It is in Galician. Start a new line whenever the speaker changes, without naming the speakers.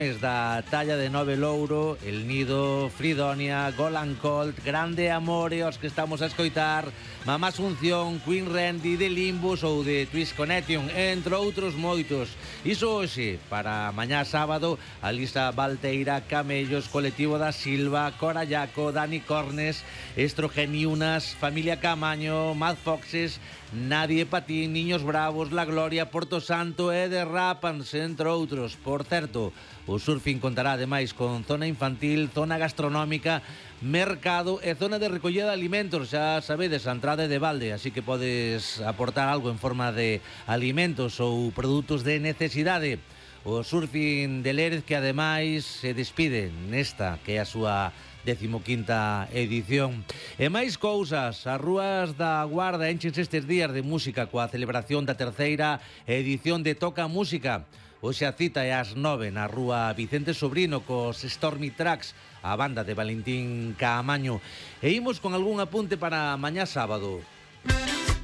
da talla de Nove Louro, El Nido, Fridonia, Golan Colt, Grande Amore, os que estamos a escoitar, Mamá Asunción, Queen Randy, de Limbus ou de Twist Connection, entre outros moitos. Iso hoxe, para mañá sábado, Alisa Valteira, Camellos, Colectivo da Silva, Corallaco, Dani Cornes, Estrogeniunas, Familia Camaño, Mad Foxes, Nadie Patín, Niños Bravos, La Gloria, Porto Santo e The Rapans, entre outros. Por certo, o surfing contará ademais con zona infantil, zona gastronómica, mercado e zona de recollida de alimentos. Xa sabedes, a entrada é de balde, así que podes aportar algo en forma de alimentos ou produtos de necesidade. O surfing de Lérez que ademais se despide nesta que é a súa 15ª edición. E máis cousas, as rúas da Guarda enchense estes días de música coa celebración da 3ª edición de Toca Música. Hoxe a cita é ás 9 na rúa Vicente Sobrino cos Stormy Tracks, a banda de Valentín Caamaño. E imos con algún apunte para mañá sábado.